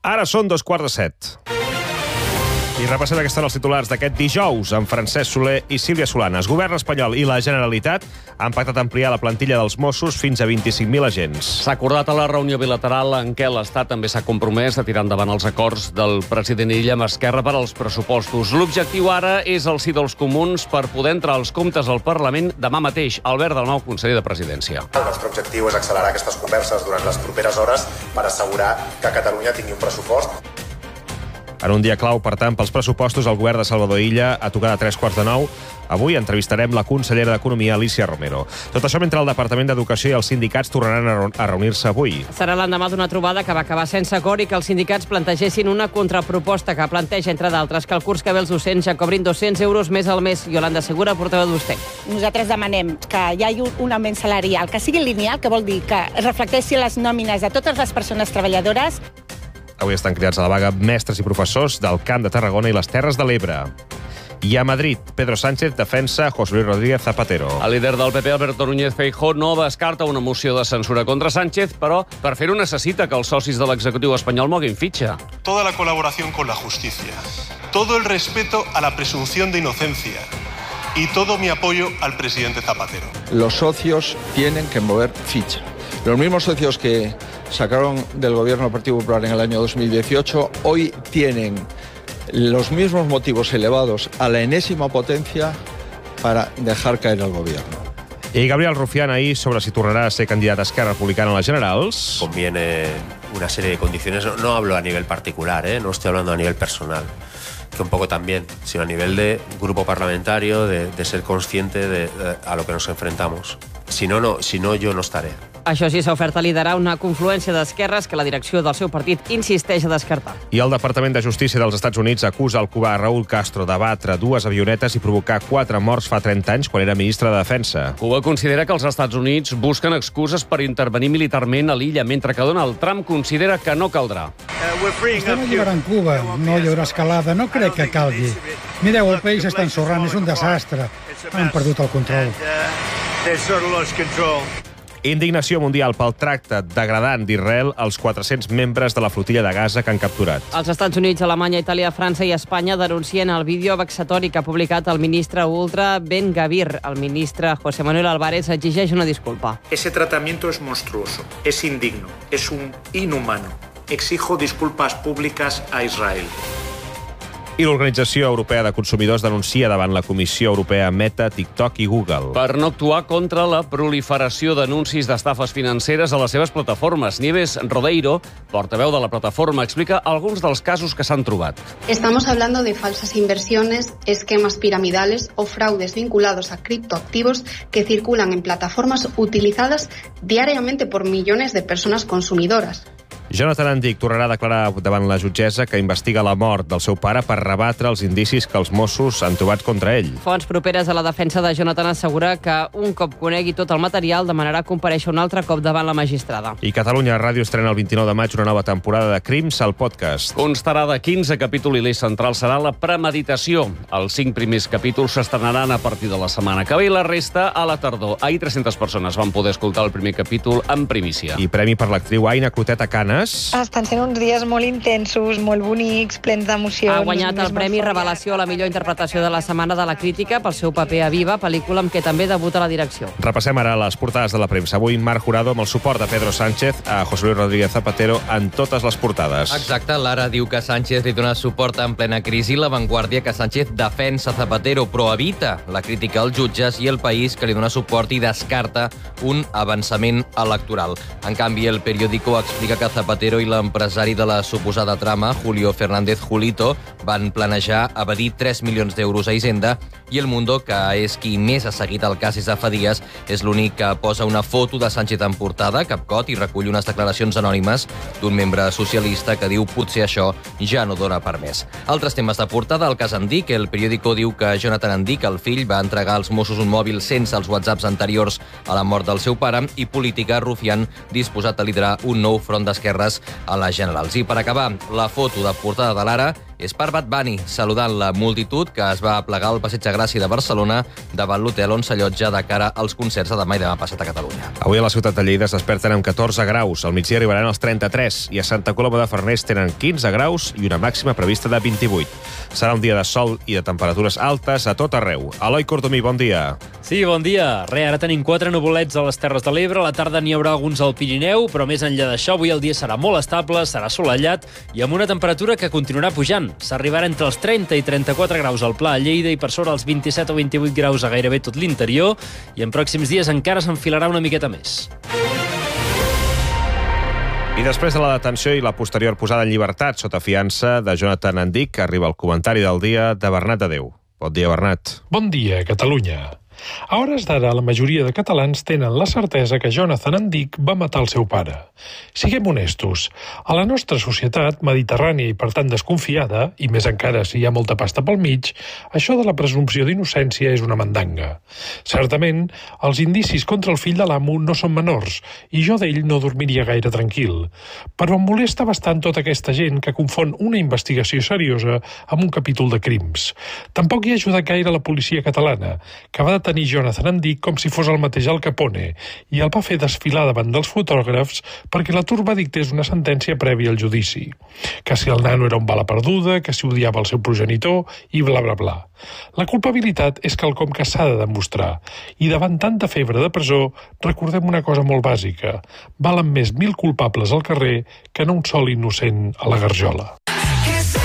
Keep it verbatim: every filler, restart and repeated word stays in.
Ara són dos quarts de set. I repassem aquests són els titulars d'aquest dijous amb Francesc Soler i Sílvia Solanes. Govern espanyol i la Generalitat han pactat ampliar la plantilla dels Mossos fins a vint-i-cinc mil agents. S'ha acordat a la reunió bilateral en què l'Estat també s'ha compromès a tirar endavant els acords del president Illa amb Esquerra per als pressupostos. L'objectiu ara és el sí dels comuns per poder entrar als comptes al Parlament demà mateix. Albert Dalmau, conseller de Presidència. El nostre objectiu és accelerar aquestes converses durant les properes hores per assegurar que Catalunya tingui un pressupost. En un dia clau, per tant, pels pressupostos, el govern de Salvador Illa, a tocar de tres quarts de nou. Avui entrevistarem la consellera d'Economia, Alícia Romero. Tot això mentre el Departament d'Educació i els sindicats tornaran a reunir-se avui. Serà l'endemà d'una trobada que va acabar sense acord i que els sindicats plantegessin una contraproposta que planteja, entre d'altres, que el curs que ve els docents ja cobrin dos-cents euros més al mes. Iolanda Segura, portaveu d'U S T E C. Nosaltres demanem que hi hagi un augment salarial, que sigui lineal, que vol dir que es reflecteixi les nòmines de totes les persones treballadores. Avui estan cridats a la vaga mestres i professors del Camp de Tarragona i les Terres de l'Ebre. I a Madrid, Pedro Sánchez defensa José Luis Rodríguez Zapatero. El líder del P P, Alberto Núñez Feijóo, no descarta una moció de censura contra Sánchez, però per fer-ho necessita que els socis de l'executiu espanyol moguin fitxa. Toda la colaboración con la justicia, todo el respeto a la presunción de inocencia y todo mi apoyo al presidente Zapatero. Los socios tienen que mover ficha. Los mismos socios que sacaron del gobierno del Partido Popular en el año dos mil dieciocho, hoy tienen los mismos motivos elevados a la enésima potencia para dejar caer al gobierno. I Gabriel Rufián ahir sobre si tornarà a ser candidat a Esquerra Republicana a les generals. Conviene una serie de condiciones. No, no hablo a nivel particular, ¿eh? No estoy hablando a nivel personal, que un poco también, sino a nivel de grupo parlamentario, de, de ser consciente de, de a lo que nos enfrentamos. Si no, no, si no, yo no estaré. Això sí, s'ha ofert a liderar una confluència d'esquerres que la direcció del seu partit insisteix a descartar. I el Departament de Justícia dels Estats Units acusa el cubà Raúl Castro d'abatre dues avionetes i provocar quatre morts fa trenta anys quan era ministre de Defensa. Cuba considera que els Estats Units busquen excuses per intervenir militarment a l'illa, mentre que Donald Trump considera que no caldrà. Estem alliberant Cuba, no hi haurà escalada, no crec que calgui. Mireu, el país està ensorrant, és un desastre. Han perdut el control. Indignació mundial pel tracte degradant d'Israel als quatre-cents membres de la flotilla de Gaza que han capturat. Els Estats Units, Alemanya, Itàlia, França i Espanya denuncien el vídeo vexatori que ha publicat el ministre ultra Ben Gavir. El ministre José Manuel Álvarez exigeix una disculpa. Ese tratamiento es monstruoso, es indigno, es un inhumano. Exijo disculpas públicas a Israel. I l'Organització Europea de Consumidors denuncia davant la Comissió Europea Meta, TikTok i Google. Per no actuar contra la proliferació d'anuncis d'estafes financeres a les seves plataformes. Nieves Rodeiro, portaveu de la plataforma, explica alguns dels casos que s'han trobat. Estamos hablando de falsas inversiones, esquemas piramidales o fraudes vinculados a criptoactivos que circulan en plataformas utilizadas diariamente por millones de personas consumidoras. Jonathan Andic tornarà a declarar davant la jutgessa que investiga la mort del seu pare per rebatre els indicis que els Mossos han trobat contra ell. Fonts properes a la defensa de Jonathan assegura que un cop conegui tot el material demanarà comparèixer un altre cop davant la magistrada. I Catalunya Ràdio estrena el vint-i-nou de maig una nova temporada de Crims al podcast. Constarà de quinze capítols i l'eix central serà la premeditació. Els cinc primers capítols s'estrenaran a partir de la setmana que ve i la resta a la tardor. Ahir tres-centes persones van poder escoltar el primer capítol en primícia. I premi per l'actriu Aina Clotet a Canes. Estan sent uns dies molt intensos, molt bonics, plens d'emocions. Ha guanyat el Premi Revelació a la millor interpretació de la Setmana de la Crítica pel seu paper a Viva, pel·lícula amb què també debuta la direcció. Repassem ara les portades de la premsa. Avui Marc Jurado amb el suport de Pedro Sánchez a José Luis Rodríguez Zapatero en totes les portades. Exacte, Lara diu que Sánchez li dona suport en plena crisi, La Vanguardia que Sánchez defensa Zapatero però evita la crítica als jutges i El País que li dona suport i descarta un avançament electoral. En canvi, El Periódico explica que Zapatero i l'empresari de la suposada trama, Julio Fernández Julito, van planejar evadir tres milions d'euros a Hisenda i El Mundo, que és qui més ha seguit el cas des de fa dies, és l'únic que posa una foto de Sánchez en portada, capcot, i recull unes declaracions anònimes d'un membre socialista que diu potser això ja no dona per més. Altres temes de portada, el cas Andic. El Periódico diu que Jonathan Andic, el fill, va entregar als Mossos un mòbil sense els whatsapps anteriors a la mort del seu pare, i Política, Rufián, disposat a liderar un nou front d'esquerres a les generals. I per acabar, la foto de portada de l'Ara és per Bad Bunny, saludant la multitud que es va plegar al Passeig de Gràcia de Barcelona davant l'hotel on s'allotja de cara als concerts de demà i demà passat a Catalunya. Avui a la ciutat de Lleida es desperten amb catorze graus, al migdia arribaran als trenta-tres i a Santa Coloma de Farners tenen quinze graus i una màxima prevista de vint-i-vuit. Serà un dia de sol i de temperatures altes a tot arreu. Eloi Cordomí, bon dia. Sí, bon dia. Re, ara tenim quatre nuvolets a les Terres de l'Ebre, a la tarda n'hi haurà alguns al Pirineu, però més enllà d'això, avui el dia serà molt estable, serà assolellat i amb una temperatura que continuarà pujant. S'arribarà entre els trenta i trenta-quatre graus al Pla a Lleida i per sobre els vint-i-set o vint-i-vuit graus a gairebé tot l'interior i en pròxims dies encara s'enfilarà una miqueta més. I després de la detenció i la posterior posada en llibertat sota fiança de Jonathan Andic, arriba el comentari del dia de Bernat Adeu. Bon dia, Bernat. Bon dia, Catalunya. A hores d'ara, la majoria de catalans tenen la certesa que Jonathan Andic va matar el seu pare. Siguem honestos, a la nostra societat mediterrània i per tant desconfiada, i més encara si hi ha molta pasta pel mig, això de la presumpció d'innocència és una mandanga. Certament, els indicis contra el fill de l'amo no són menors, i jo d'ell no dormiria gaire tranquil. Però em molesta bastant tota aquesta gent que confon una investigació seriosa amb un capítol de crims. Tampoc hi ha ajudat gaire la policia catalana, que va tenir Jonathan Andic com si fos el mateix Al Capone i el va fer desfilar davant dels fotògrafs perquè la turba dictés una sentència prèvia al judici. Que si el nano era un bala perduda, que si odiava el seu progenitor i bla bla bla. La culpabilitat és quelcom que s'ha de demostrar i davant tanta febre de presó recordem una cosa molt bàsica. Valen més mil culpables al carrer que no un sol innocent a la garjola.